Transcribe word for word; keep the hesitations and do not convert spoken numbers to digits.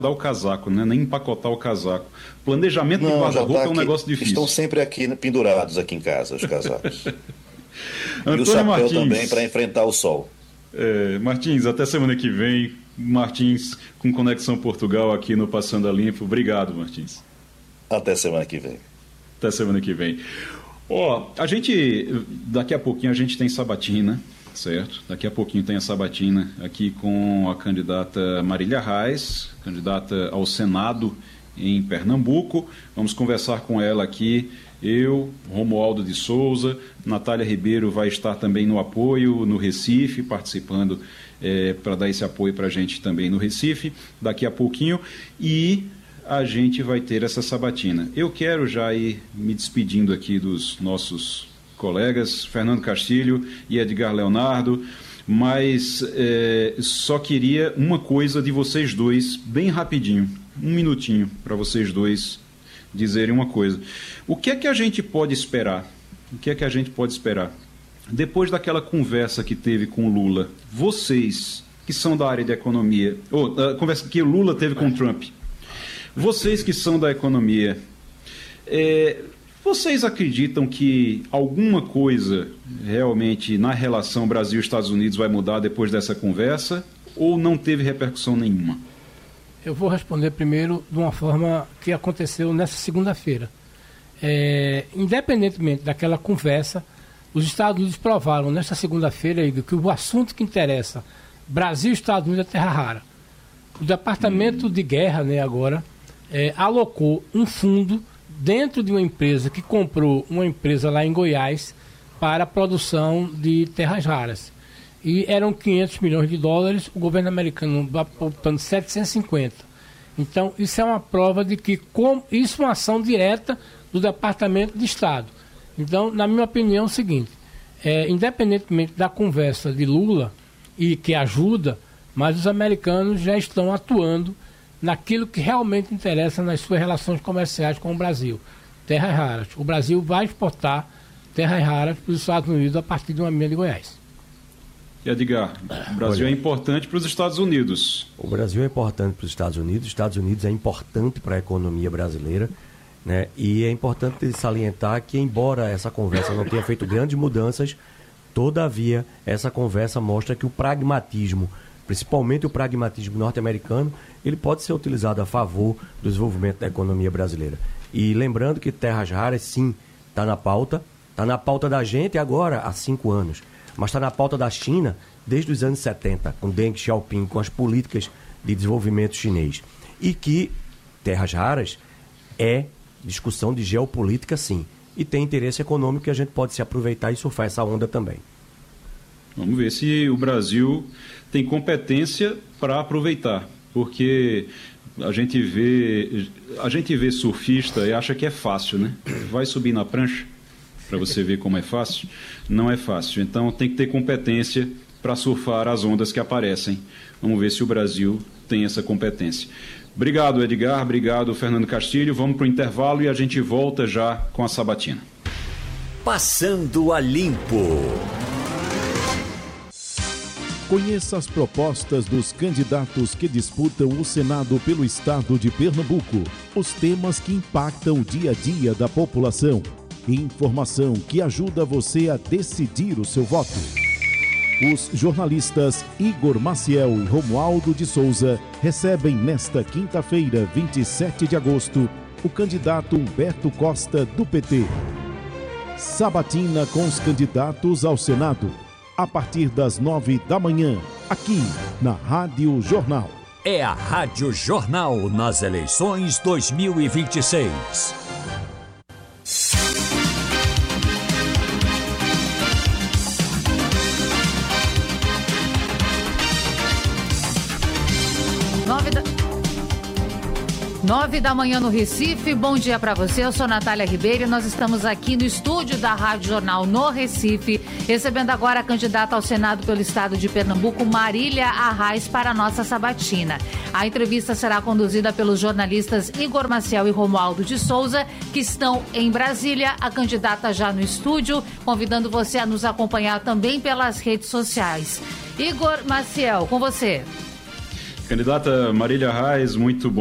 dar o casaco, né? Nem empacotar o casaco. Planejamento Não, de guarda-roupa tá é um aqui, negócio difícil. Estão sempre aqui pendurados aqui em casa, os casacos. Antônio E o chapéu Martins, também para enfrentar o sol. É, Martins, até semana que vem. Martins com Conexão Portugal aqui no Passando a Limpo. Obrigado, Martins. Até semana que vem. Até semana que vem. Ó, a gente, daqui a pouquinho a gente tem sabatina, certo? Daqui a pouquinho tem a sabatina aqui com a candidata Marília Reis, candidata ao Senado em Pernambuco. Vamos conversar com ela aqui. Eu, Romualdo de Souza, Natália Ribeiro vai estar também no apoio no Recife, participando é, para dar esse apoio para a gente também no Recife, daqui a pouquinho. E a gente vai ter essa sabatina. Eu quero já ir me despedindo aqui dos nossos colegas, Fernando Castilho e Edgar Leonardo, mas é, só queria uma coisa de vocês dois, bem rapidinho, um minutinho para vocês dois dizerem uma coisa. O que é que a gente pode esperar? O que é que a gente pode esperar? Depois daquela conversa que teve com o Lula, vocês que são da área de economia, ou a conversa que o Lula teve com o Trump, vocês que são da economia, é, vocês acreditam que alguma coisa realmente na relação Brasil-Estados Unidos vai mudar depois dessa conversa ou não teve repercussão nenhuma? Eu vou responder primeiro de uma forma que aconteceu nessa segunda-feira. É, independentemente daquela conversa, os Estados Unidos provaram nesta segunda-feira, Igor, que o assunto que interessa Brasil e Estados Unidos é terra rara. O Departamento de Guerra, né, agora, é, alocou um fundo dentro de uma empresa que comprou uma empresa lá em Goiás para a produção de terras raras. E eram quinhentos milhões de dólares, o governo americano apontando setecentos e cinquenta. Então, isso é uma prova de que com, isso é uma ação direta do Departamento de Estado. Então, na minha opinião, é o seguinte, é, independentemente da conversa de Lula, e que ajuda, mas os americanos já estão atuando naquilo que realmente interessa nas suas relações comerciais com o Brasil. Terras raras. O Brasil vai exportar terras raras para os Estados Unidos a partir de uma mina de Goiás. E Edgar, o Brasil Olha, é importante para os Estados Unidos. O Brasil é importante para os Estados Unidos, os Estados Unidos é importante para a economia brasileira, né? E é importante salientar que, embora essa conversa não tenha feito grandes mudanças, todavia essa conversa mostra que o pragmatismo, principalmente o pragmatismo norte-americano, ele pode ser utilizado a favor do desenvolvimento da economia brasileira. E lembrando que terras raras, sim, está na pauta, está na pauta da gente agora há cinco anos. Mas está na pauta da China desde os anos setenta, com Deng Xiaoping, com as políticas de desenvolvimento chinês. E que terras raras é discussão de geopolítica, sim. E tem interesse econômico que a gente pode se aproveitar e surfar essa onda também. Vamos ver se o Brasil tem competência para aproveitar, porque a gente vê, a gente vê surfista e acha que é fácil, né? Vai subir na prancha para você ver como é fácil. Não é fácil. Então tem que ter competência para surfar as ondas que aparecem. Vamos ver se o Brasil tem essa competência. Obrigado, Edgar. Obrigado, Fernando Castilho. Vamos para o intervalo e a gente volta já com a sabatina. Passando a Limpo. Conheça as propostas dos candidatos que disputam o Senado pelo estado de Pernambuco. Os temas que impactam o dia a dia da população. Informação que ajuda você a decidir o seu voto. Os jornalistas Igor Maciel e Romualdo de Souza recebem nesta quinta-feira, vinte e sete de agosto, o candidato Humberto Costa, do P T. Sabatina com os candidatos ao Senado, a partir das nove da manhã, aqui na Rádio Jornal. É a Rádio Jornal nas eleições dois mil e vinte e seis. Nove da manhã no Recife, bom dia para você, eu sou Natália Ribeiro e nós estamos aqui no estúdio da Rádio Jornal no Recife, recebendo agora a candidata ao Senado pelo estado de Pernambuco, Marília Reis, para a nossa sabatina. A entrevista será conduzida pelos jornalistas Igor Maciel e Romualdo de Souza, que estão em Brasília, a candidata já no estúdio, convidando você a nos acompanhar também pelas redes sociais. Igor Maciel, com você. Candidata Marília Reis, muito bom.